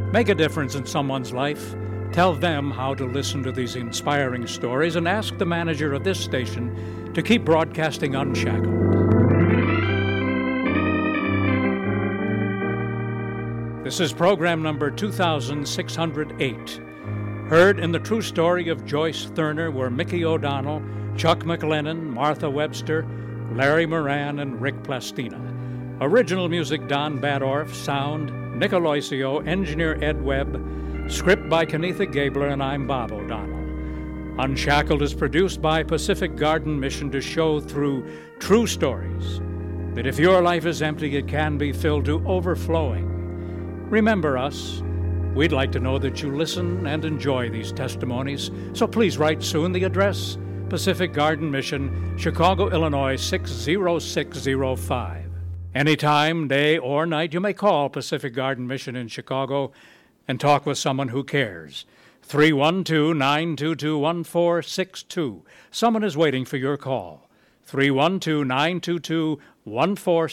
Make a difference in someone's life. Tell them how to listen to these inspiring stories and ask the manager of this station to keep broadcasting unshackled. This is program number 2608. Heard in the true story of Joyce Thurner were Mickey O'Donnell, Chuck McLennan, Martha Webster, Larry Moran, and Rick Plastina. Original music, Don Badorf. Sound, Nick Aloisio. Engineer, Ed Webb. Script by Kenetha Gabler, and I'm Bob O'Donnell. Unshackled is produced by Pacific Garden Mission to show through true stories that if your life is empty, it can be filled to overflowing. Remember us. We'd like to know that you listen and enjoy these testimonies, so please write soon. The address, Pacific Garden Mission, Chicago, Illinois, 60605. Anytime, day or night, you may call Pacific Garden Mission in Chicago and talk with someone who cares. 312-922-1462. Someone is waiting for your call. 312-922-1462.